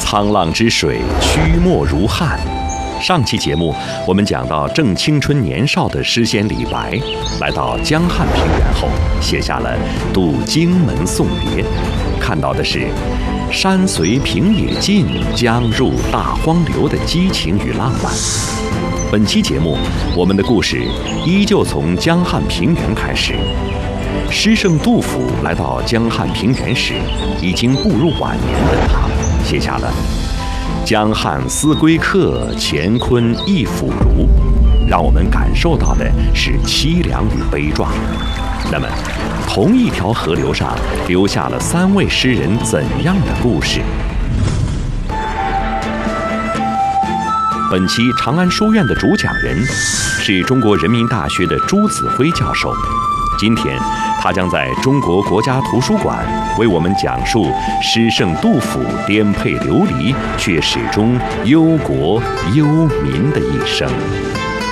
沧浪之水，曲墨如汉。上期节目，我们讲到正青春年少的诗仙李白，来到江汉平原后，写下了《渡荆门送别》，看到的是山随平野尽，江入大荒流的激情与浪漫。本期节目，我们的故事依旧从江汉平原开始。诗圣杜甫来到江汉平原时，已经步入晚年的他，写下了“江汉思归客，乾坤亦复如”，让我们感受到的是凄凉与悲壮。那么，同一条河流上留下了3位诗人怎样的故事？本期长安书院的主讲人是中国人民大学的朱子辉教授。今天，他将在中国国家图书馆为我们讲述诗圣杜甫颠沛流离却始终忧国忧民的一生。